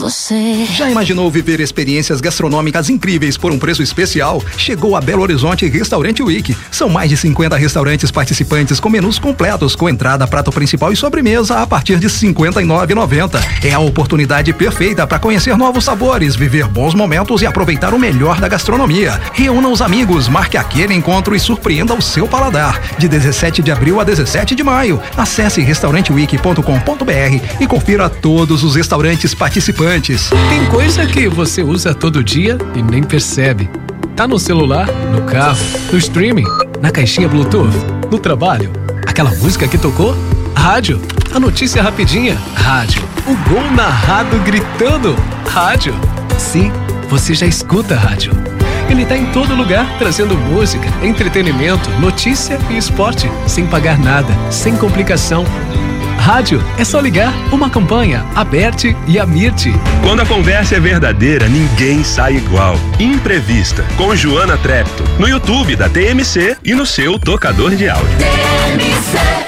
você. Já imaginou viver experiências gastronômicas incríveis por um preço especial? Chegou a Belo Horizonte Restaurante Week. São mais de 50 restaurantes participantes com menus completos, com entrada, prato principal e sobremesa a partir de R$ 59,90. É a oportunidade perfeita para conhecer novos sabores, viver bons momentos e aproveitar o melhor da gastronomia. Reúna os amigos, marque aquele encontro e surpreenda o seu paladar. De 17 de abril a 17 de maio. Acesse restauranteweek.com.br e confira todos os restaurantes participantes. Tem coisa que você usa todo dia e nem percebe. Tá no celular, no carro, no streaming, na caixinha Bluetooth, no trabalho. Aquela música que tocou? Rádio. A notícia rapidinha? Rádio. O gol narrado gritando? Rádio. Sim, você já escuta rádio. Ele tá em todo lugar, trazendo música, entretenimento, notícia e esporte, sem pagar nada, sem complicação. Rádio, é só ligar, uma campanha, Aberte e Amirte. Quando a conversa é verdadeira, ninguém sai igual. Imprevista, com Joana Trepto, no YouTube da TMC e no seu tocador de áudio. TMC.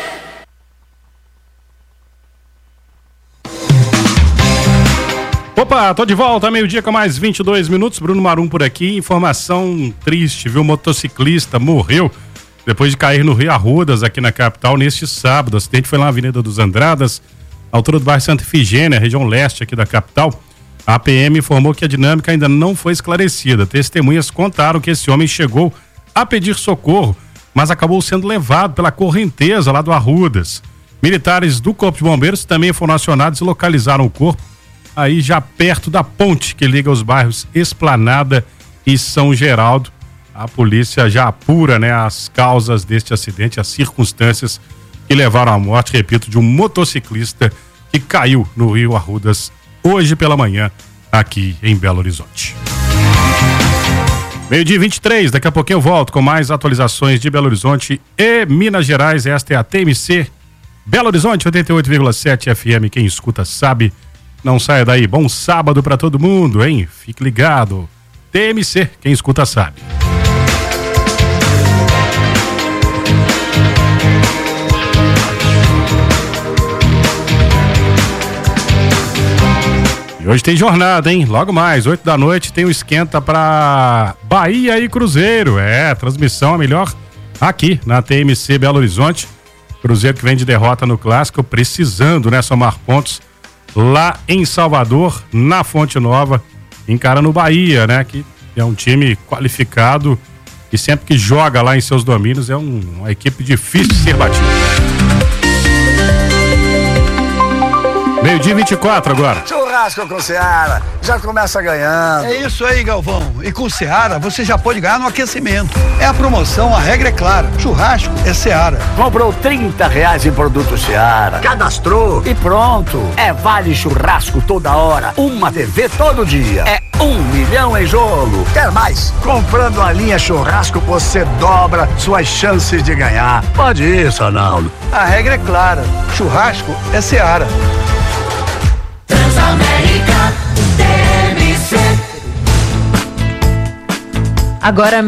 Opa, tô de volta, meio-dia com mais 22 minutos, Bruno Marum por aqui. Informação triste, viu? O motociclista morreu depois de cair no Rio Arrudas, aqui na capital, neste sábado. O acidente foi lá na Avenida dos Andradas, altura do bairro Santa Efigênia, região leste aqui da capital. A PM informou que a dinâmica ainda não foi esclarecida. Testemunhas contaram que esse homem chegou a pedir socorro, mas acabou sendo levado pela correnteza lá do Arrudas. Militares do Corpo de Bombeiros também foram acionados e localizaram o corpo aí já perto da ponte que liga os bairros Esplanada e São Geraldo. A polícia já apura, né, as causas deste acidente, as circunstâncias que levaram à morte, repito, de um motociclista que caiu no Rio Arrudas hoje pela manhã aqui em Belo Horizonte. Meio-dia 23, daqui a pouquinho eu volto com mais atualizações de Belo Horizonte e Minas Gerais. Esta é a TMC Belo Horizonte 88,7 FM. Quem escuta sabe. Não saia daí. Bom sábado pra todo mundo, hein? Fique ligado. TMC, quem escuta sabe. E hoje tem jornada, hein? Logo mais, 8 da noite, tem o esquenta pra Bahia e Cruzeiro. Transmissão a melhor aqui na TMC Belo Horizonte. Cruzeiro que vem de derrota no Clássico, precisando, né, somar pontos lá em Salvador, na Fonte Nova, encarando o Bahia, né? Que é um time qualificado e sempre que joga lá em seus domínios é uma equipe difícil de ser batida. Meio-dia 24 agora. Churrasco com Seara, já começa ganhando. É isso aí, Galvão. E com Seara você já pode ganhar no aquecimento. É a promoção, a regra é clara. Churrasco é Seara. Comprou R$30 em produto Seara, cadastrou e pronto. É vale churrasco toda hora, uma TV todo dia. É 1 milhão em jogo. Quer mais? Comprando a linha churrasco você dobra suas chances de ganhar. Pode ir, Sonaldo. A regra é clara. Churrasco é Seara. Transamérica TMC. Agora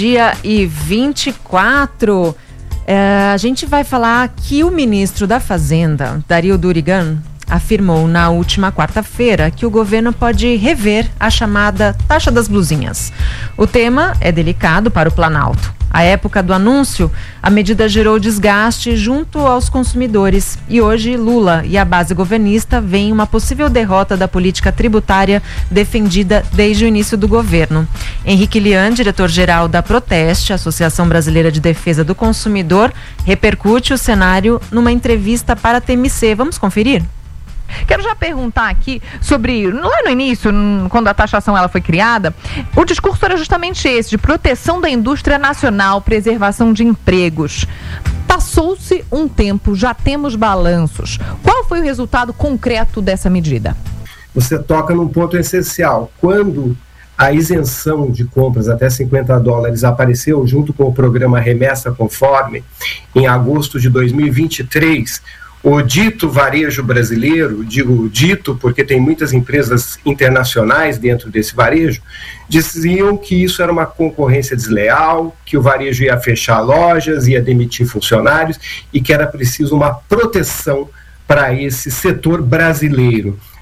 12:24. A gente vai falar que o ministro da Fazenda, Dario Durigan, afirmou na última quarta-feira que o governo pode rever a chamada taxa das blusinhas. O tema é delicado para o Planalto. À época do anúncio, a medida gerou desgaste junto aos consumidores e hoje Lula e a base governista veem uma possível derrota da política tributária defendida desde o início do governo. Henrique Lian, diretor-geral da Proteste, Associação Brasileira de Defesa do Consumidor, repercute o cenário numa entrevista para a TMC. Vamos conferir? Quero já perguntar aqui sobre, lá no início, quando a taxação ela foi criada, o discurso era justamente esse, de proteção da indústria nacional, preservação de empregos. Passou-se um tempo, já temos balanços. Qual foi o resultado concreto dessa medida? Você toca num ponto essencial. Quando a isenção de compras até $50 apareceu junto com o programa Remessa Conforme, em agosto de 2023, o dito varejo brasileiro, digo dito porque tem muitas empresas internacionais dentro desse varejo, diziam que isso era uma concorrência desleal, que o varejo ia fechar lojas, ia demitir funcionários e que era preciso uma proteção para esse setor brasileiro.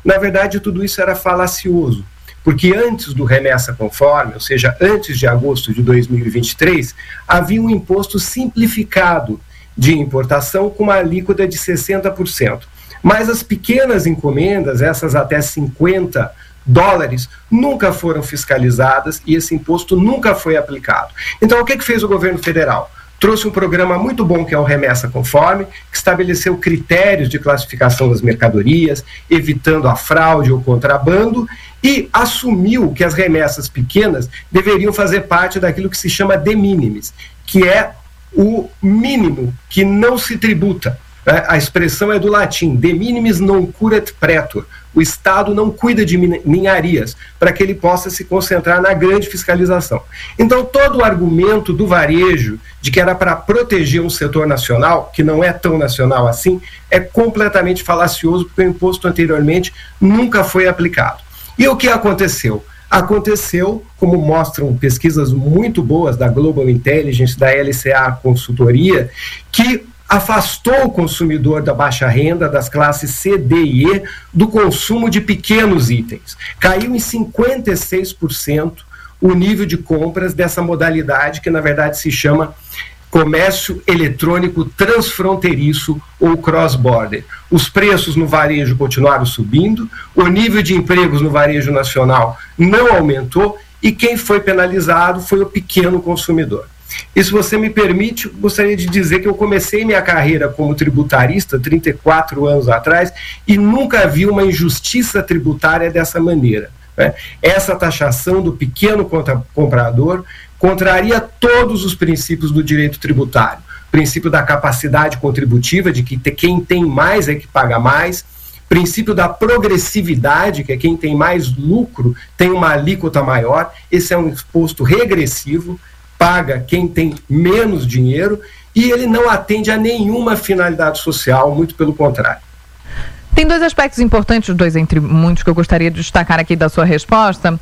Na verdade, tudo isso era falacioso, porque antes do remessa conforme, ou seja, antes de agosto de 2023, havia um imposto simplificado de importação com uma alíquota de 60%. Mas as pequenas encomendas, essas até $50, nunca foram fiscalizadas e esse imposto nunca foi aplicado. Então, o que fez o governo federal? Trouxe um programa muito bom que é o Remessa Conforme, que estabeleceu critérios de classificação das mercadorias, evitando a fraude ou contrabando, e assumiu que as remessas pequenas deveriam fazer parte daquilo que se chama de minimis, que é o mínimo que não se tributa. A expressão é do latim, de minimis non curat pretor. O Estado não cuida de ninharias, para que ele possa se concentrar na grande fiscalização. Então, todo o argumento do varejo de que era para proteger um setor nacional, que não é tão nacional assim, é completamente falacioso, porque o imposto anteriormente nunca foi aplicado. E o que aconteceu? Aconteceu, como mostram pesquisas muito boas da Global Intelligence, da LCA Consultoria, que afastou o consumidor da baixa renda, das classes C, D e E, do consumo de pequenos itens. Caiu em 56% o nível de compras dessa modalidade, que na verdade se chama comércio eletrônico transfronteiriço ou cross-border. Os preços no varejo continuaram subindo, o nível de empregos no varejo nacional não aumentou e quem foi penalizado foi o pequeno consumidor. E se você me permite, gostaria de dizer que eu comecei minha carreira como tributarista 34 anos atrás e nunca vi uma injustiça tributária dessa maneira, né? Essa taxação do pequeno comprador contraria todos os princípios do direito tributário. Princípio da capacidade contributiva, de que quem tem mais é que paga mais. Princípio da progressividade, que é quem tem mais lucro tem uma alíquota maior. Esse é um imposto regressivo, paga quem tem menos dinheiro e ele não atende a nenhuma finalidade social, muito pelo contrário. Tem dois aspectos importantes, dois entre muitos que eu gostaria de destacar aqui da sua resposta.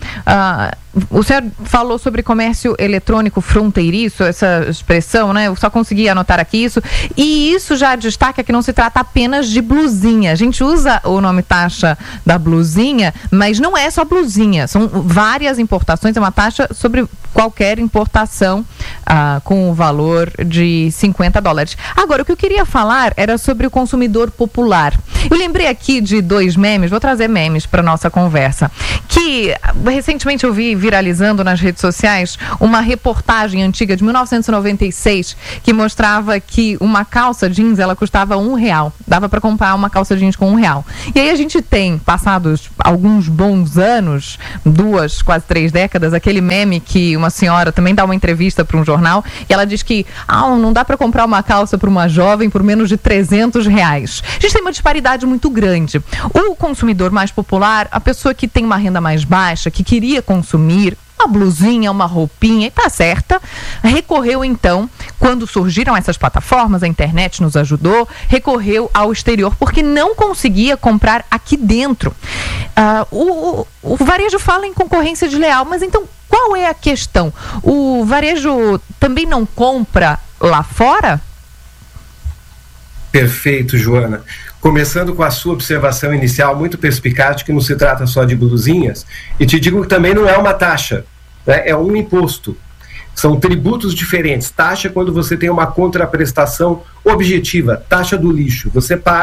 O senhor falou sobre comércio eletrônico fronteiriço, essa expressão, né? Eu só consegui anotar aqui isso. E isso já destaca que não se trata apenas de blusinha. A gente usa o nome taxa da blusinha, mas não é só blusinha. São várias importações, é uma taxa sobre qualquer importação com o valor de $50. Agora, o que eu queria falar era sobre o consumidor popular. Eu lembrei aqui de dois memes, vou trazer memes para nossa conversa, que recentemente eu vi viralizando nas redes sociais uma reportagem antiga de 1996 que mostrava que uma calça jeans ela custava R$1. Dava para comprar uma calça jeans com R$1. E aí a gente tem, passados alguns bons anos, 2, quase 3 décadas, aquele meme que uma senhora também dá uma entrevista para um jornal e ela diz que não dá para comprar uma calça para uma jovem por menos de R$300. A gente tem uma disparidade muito grande. O consumidor mais popular, a pessoa que tem uma renda mais baixa, que queria consumir uma blusinha, uma roupinha, e tá certa, recorreu então, quando surgiram essas plataformas, a internet nos ajudou, recorreu ao exterior, porque não conseguia comprar aqui dentro. O varejo fala em concorrência desleal, mas então qual é a questão? O varejo também não compra lá fora? Perfeito, Joana. Começando com a sua observação inicial muito perspicaz de que não se trata só de blusinhas, e te digo que também não é uma taxa, né? É um imposto. São tributos diferentes. Taxa é quando você tem uma contraprestação objetiva, taxa do lixo. Você paga